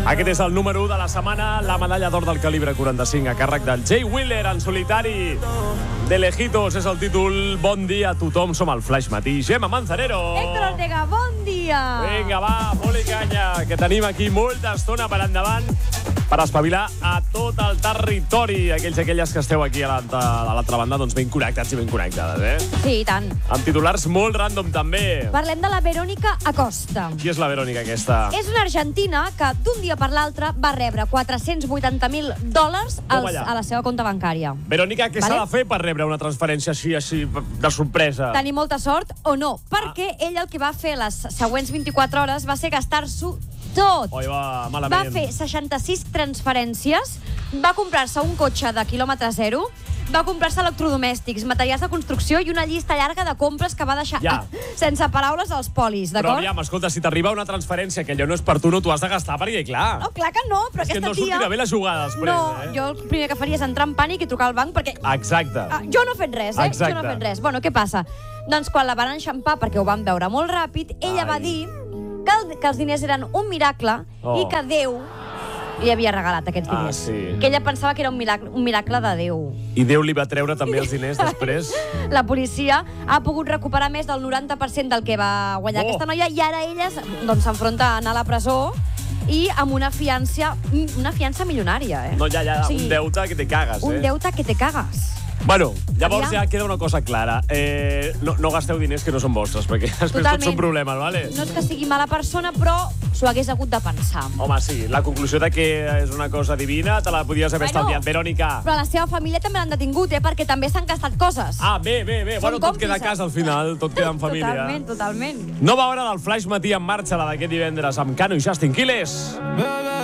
Aquest és el número 1 de la setmana, la medalla d'or del calibre 45 a càrrec del Jay Wheeler en solitari. De lejitos és el títol. Bon dia a tothom, som el Flaix Matí. Gemma Manzanero. Héctor Ortega, bon dia. Vinga, va, foli canya, que tenim aquí molta estona per endavant per espavilar a tot el territori. Aquells i aquelles que esteu aquí a l'altra banda, doncs ben connectats i ben connectades, eh? Sí, i tant. Amb titulars molt random, també. Parlem de la Verónica Acosta. Qui és la Verónica, aquesta? És una argentina que d'un dia per l'altre va rebre $480.000 a la seva compte bancària. Verónica, què s'ha de fer per rebre una transferència així de sorpresa? Tenir molta sort o no, perquè ell el que va fer les següents 24 hores va ser gastar-s'ho tot. Oi, va, malament. Va fer 66 transferències, va comprar-se un cotxe de quilòmetre zero, va comprar-se electrodomèstics, materials de construcció i una llista llarga de compres que va deixar sense paraules als polis, d'acord? Però aviam, escolta, si t'arriba una transferència que allò no és per tu, no t'ho has de gastar, perquè clar... No, clar que no, però és aquesta tia... És que no sortirà bé la jugada després, no, jo el primer que faria és entrar en pànic i trucar al banc perquè... Exacte. Jo no he fet res, Exacte. Jo no he fet res. Bueno, què passa? Doncs quan la van enxampar, perquè ho van veure molt ràpid, ella va dir que els diners eren un miracle i que Déu li havia regalat aquests diners. Sí. Que ella pensava que era un miracle de Déu. I Déu li va treure també els diners després? La policia ha pogut recuperar més del 90% del que va guanyar aquesta noia i ara ella s'enfronta a anar a la presó i amb una fiança milionària, eh? No, ja, o sigui, un deute que te cagues, un deute que te cagues. Bueno, llavors ja queda una cosa clara. No gasteu diners que no són vostres, perquè després tots són problemes, vale? No és que sigui mala persona, però s'ho hagués hagut de pensar. Home, sí, la conclusió de que és una cosa divina te la podies haver estalviat, Verónica. Però la seva família també l'han detingut, perquè també s'han gastat coses. Ah, bé. Bueno, tot queda a casa al final, tot queda en família. Totalment. Nova hora del Flaix Matí en marxa, la d'aquest divendres, amb Cano i Justin Quiles.